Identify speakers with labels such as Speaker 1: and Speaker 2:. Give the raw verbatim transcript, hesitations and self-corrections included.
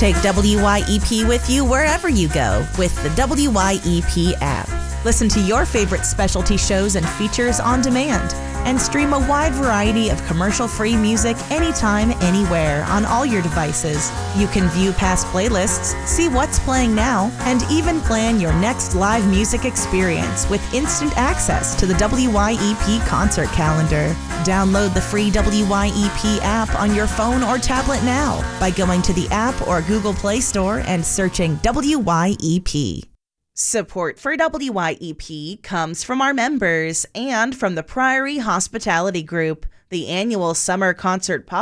Speaker 1: Take W Y E P with you wherever you go with the W Y E P app. Listen to your favorite specialty shows and features on demand, and stream a wide variety of commercial-free music anytime, anywhere on all your devices. You can view past playlists, see what's playing now, and even plan your next live music experience with instant access to the W Y E P concert calendar. Download the free W Y E P app on your phone or tablet now by going to the app or Google Play Store and searching W Y E P. Support for W Y E P comes from our members and from the Priory Hospitality Group. The annual summer concert pop